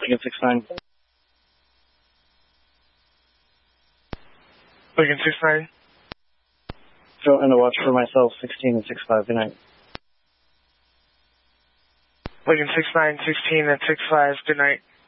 Lincoln 69. Lincoln 69. Go and a watch for myself, 16 and 65. Good night. Lincoln 69, 16 and 65. Good night.